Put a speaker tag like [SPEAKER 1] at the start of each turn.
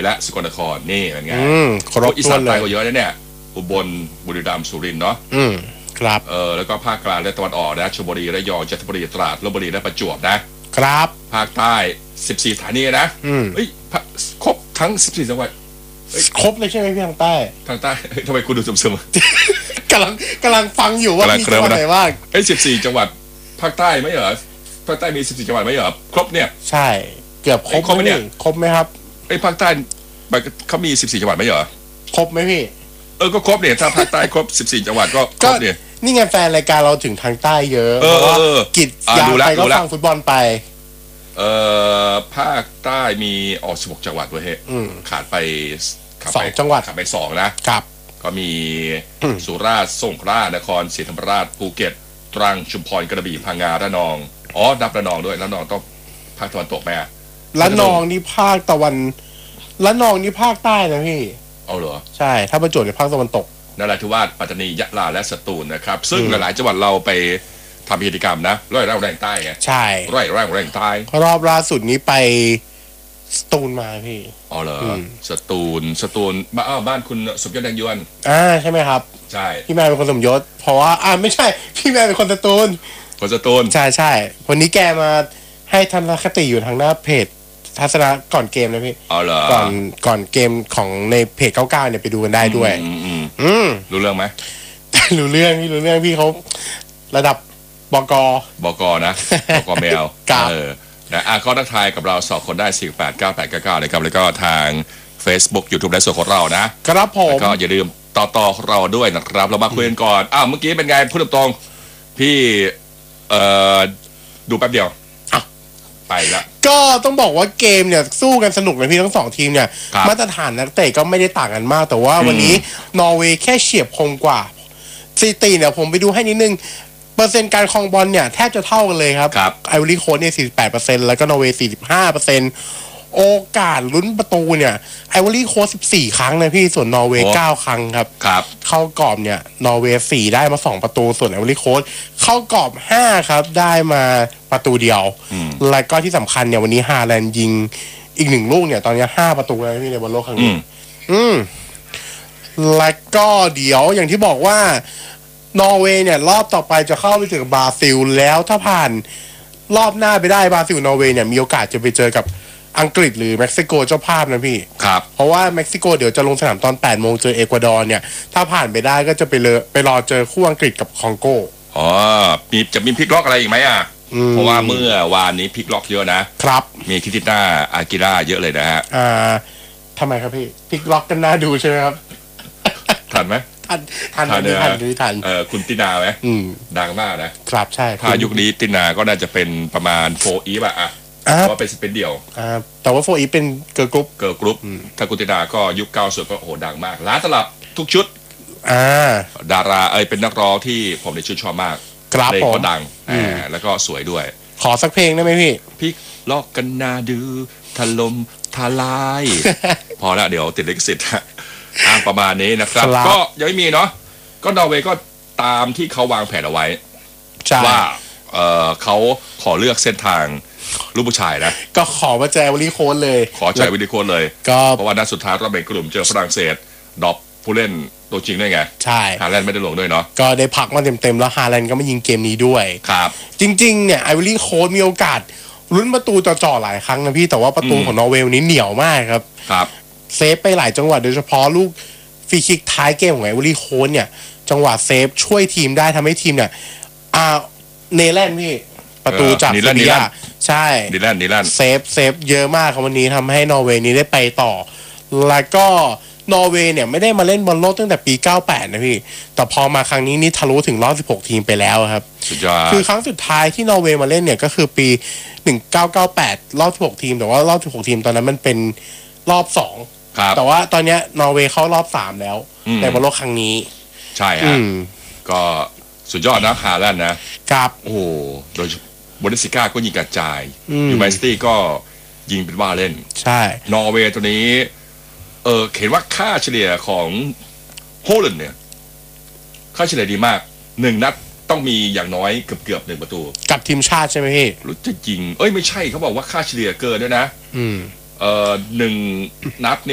[SPEAKER 1] และสกลนครนี่เป็นไง
[SPEAKER 2] ครบ
[SPEAKER 1] อีสานใต้ก็เยอะนะเนี่ยอุบลบุรีรัมย์สุรินทร์เนาะ
[SPEAKER 2] ครับ
[SPEAKER 1] แล้วก็ภาคกลางและตะวันออกนะชลบุรีระยองจันทบุรีตราดลพบุรีและประจวบนะครับภาคใต้14สถานีนะเฮ้ยครบทั้ง14จังหวัด
[SPEAKER 2] ครบเลยใช่ไหมพี่ทางใต้
[SPEAKER 1] ทำไมคุณดูซึม
[SPEAKER 2] ๆกำลังฟังอยู่ว่ามีจังหวัดไหนบ้าง
[SPEAKER 1] 14จังหวัดภาคใต้ไม่เหรอภาคใต้มี14จังหวัดไม่เหรอครบเนี่ย
[SPEAKER 2] ใช่เกือบครบเนี่ยครบไหมครับ
[SPEAKER 1] ภาคใต้เขามี14จังหวัดไม่เหรอ
[SPEAKER 2] ครบไหมพี่
[SPEAKER 1] ก็ครบเนี่ยถ้าภาคใต้ครบ14จังหวัดก็ครบเนี่ย
[SPEAKER 2] นี่ไงแฟนรายการเราถึงทางใต้เยอะเพราะว่ากิจยาไปก็ฟังฟุตบอลไป
[SPEAKER 1] ภาคใต้มี16จังหวัดด้วยเฮ้ขาดไป
[SPEAKER 2] 2จังหวัด
[SPEAKER 1] ขาดไป2นะครับก็มีสุราษฎร์สงขลานครศรีธรรมราชภูเก็ตตรังชุมพรกระบี่พังงาระนองนับระนองด้วยระนองต้องภาคตะวันตกไหม
[SPEAKER 2] ระนองนี่ภาคตะวันระนองนี่ภาคใต้นะพี่
[SPEAKER 1] เอาเหรอ
[SPEAKER 2] ใช่ถ้าประจวบในภาคตะวันตก
[SPEAKER 1] นราธิวาสปัตตานียะลาและสตูลนะครับซึ่งหลายๆจังหวัดเราไปทำกิจกรรมนะร่อยแรงใต้ไง
[SPEAKER 2] ใช่
[SPEAKER 1] ร่อยแรงใต้
[SPEAKER 2] รอบล่าสุดนี้ไปสตูลมาพี่
[SPEAKER 1] เหรอสตูลบ้านคุณสมยศแดงยวน
[SPEAKER 2] ใช่ไหมครับ
[SPEAKER 1] ใช่
[SPEAKER 2] พี่แม่เป็นคนสมยศเพราะว่าไม่ใช่พี่แม่เป็นคนสตูลใช่วันนี้แกมาให้ทัศนคติอยู่ทางหน้าเพจทัศนะก่อนเกมนะพี่
[SPEAKER 1] เหรอ
[SPEAKER 2] ก่อนเกมของในเพจ99เนี่ยไปดูกันได้ด้วย
[SPEAKER 1] รู้เรื่องไหม
[SPEAKER 2] รู้เรื่องพี่เขาระดับบก
[SPEAKER 1] นะบกแมวก็ทักทายกับเรา2คนได้4898899เลยครับแล้วก็ทาง Facebook YouTube และส่วนของเรานะครับ
[SPEAKER 2] ผม
[SPEAKER 1] ก็อย่าลืมต่อเราด้วยนะครับเรามาคุยกันก่อนเมื่อกี้เป็นไงพูดตรงๆพี่ดูแป๊บเดียวไปละ
[SPEAKER 2] ก็ต้องบอกว่าเกมเนี่ยสู้กันสนุกเลยพี่ทั้ง2ทีมเนี่ยมาตรฐานนักเตะก็ไม่ได้ต่างกันมากแต่ว่าวันนี้นอร์เวย์แค่เฉียบคมกว่าสถิติเนี่ยผมไปดูให้นิดนึงเปอร์เซ็นต์การครองบอลเนี่ยแทบจะเท่ากันเลยครับไอวอรี่โค้ชเนี่ย 48% แล้วก็นอร์เวย์ 45%โอกาสลุ้นประตูเนี่ยไอวอรี่โค้ช14ครั้งนะพี่ส่วนนอร์เวย์9ครั้งครับเข้ากรอบเนี่ยนอร์เวย์4ได้มา2ประตูส่วนไอวอรี่โค้ชเข้ากรอบ5ครับได้มาประตูเดียวแล้วก็ที่สำคัญเนี่ยวันนี้ฮาแลนด์ยิงอีก1ลูกเนี่ยตอนนี้5ประตูแล้วพี่ในบอลโลกครั้งนี้แล้วก็เดี๋ยวอย่างที่บอกว่านอร์เวย์เนี่ยรอบต่อไปจะเข้าไปถึงบราซิลแล้วถ้าผ่านรอบหน้าไปได้บราซิลนอร์เวย์เนี่ยมีโอกาสจะไปเจอกับอังกฤษหรือเม็กซิโกเจ้าภาพนะพี่เพราะว่าเม็กซิโกเดี๋ยวจะลงสนามตอน 8 โมงเจอเอกวาดอร์เนี่ยถ้าผ่านไปได้ก็จะไปรอเจอคู่อังกฤษกับคองโก
[SPEAKER 1] จะมีพลิกล็อกอะไรอีกไหมเพราะว่าเมื่อวานนี้พลิกล็อกเยอะ
[SPEAKER 2] นะครับ
[SPEAKER 1] มีคิติน่าอากิระเยอะเลยนะฮะ
[SPEAKER 2] ทำไมครับพี่พลิกล็อกกันน่าดูใช่ไหมครับ
[SPEAKER 1] ทันไหม
[SPEAKER 2] ทัน
[SPEAKER 1] คุณตินาไหมดังมาก
[SPEAKER 2] นะครับใช่
[SPEAKER 1] ถ้ายุคนี้ตินาก็น่าจะเป็นประมาณโฟอีฟว่าเป็นเดี่ยว
[SPEAKER 2] แต่ว่าโฟอีฟเป็นเกิร์ลก
[SPEAKER 1] รุ๊ปถ้าคุณตินาก็ยุค90ก็โอ้โหดังมากล้านตลับทุกชุดดาราเป็นนักร้องที่ผมได้ชื่นชอบมากเพลงก็ดังแล้วก็สวยด้วย
[SPEAKER 2] ขอสักเพลงได้ไหมพี่
[SPEAKER 1] พลิกล็อกกันนาดูถล่มทลายพอแล้วเดี๋ยวติดลิขสิทธิ์ประมาณนี้นะครับก็ยังไม่มีเนาะก็นอร์เวย์ก็ตามที่เขาวางแผนเอาไว้ว่าเขาขอเลือกเส้นทางลูกผู้ชายนะ
[SPEAKER 2] ก็ขอมาแจวิลลี่โค้ดเลย
[SPEAKER 1] ขอแจวิลลี่โค้ดเลยเพราะว่านัดสุดท้ายรอบแบ่งกลุ่มเจอฝรั่งเศสดรอปผู้เล่นตัวจริงด้วยไง
[SPEAKER 2] ใช่
[SPEAKER 1] ฮาแลนด์ไม่ได้ลงด้วยเนาะ
[SPEAKER 2] ก็ได้พักมาเต็มๆแล้วฮาแลนด์ก็ไม่ยิงเกมนี้ด้วย
[SPEAKER 1] ครับ
[SPEAKER 2] จริงๆเนี่ยไอวิลลี่โค้ดมีโอกาสลุ้นประตูจ่อๆหลายครั้งนะพี่แต่ว่าประตูของนอร์เวย์นี้เหนียวมากครับเซฟไปหลายจังหวะโดยเฉพาะลูกฟรีคิกท้ายเกมของไอวอรี่โค้ชเนี่ยจังหวะเซฟช่วยทีมได้ทำให้ทีมเนี่ยเนแลนด์พี่ประตูจากซีเรียใช่
[SPEAKER 1] เนแลนด์
[SPEAKER 2] เซฟเยอะมากครับวันนี้ทำให้นอร์เวย์นี้ได้ไปต่อแล้วก็นอร์เวย์เนี่ยไม่ได้มาเล่นบอลโลกตั้งแต่ปี98นะพี่แต่พอมาครั้งนี้นี่ทะลุถึงรอบ16ทีมไปแล้วครับคือครั้งสุดท้ายที่นอร์เวย์มาเล่นเนี่ยก็คือปี1998รอบ16ทีมแต่ว่ารอบ16ทีมตอนนั้นมันเป็นรอบ2แต่ว่าตอนนี้นอร์เวย์เข้ารอบ3แล้วในบอลโลกครั้งนี้
[SPEAKER 1] ใช่ฮะก็สุดยอดนะฮาแลนด์นะครับโอ้โดยบอนเดสซิก้าก็ยิงกระจายยูไมสตี้ก็ยิงเป็นว่าเล่น
[SPEAKER 2] ใช่
[SPEAKER 1] นอร์เวย์ตัวนี้เห็นว่าค่าเฉลี่ยของโฮแลนด์เนี่ยค่าเฉลี่ยดีมาก1นัดต้องมีอย่างน้อยเกือบ1ประตู
[SPEAKER 2] กับทีมชาติใช่ไหมพี่
[SPEAKER 1] รู้จะยิงไม่ใช่เขาบอกว่าค่าเฉลี่ยเกินด้วยนะ1นัด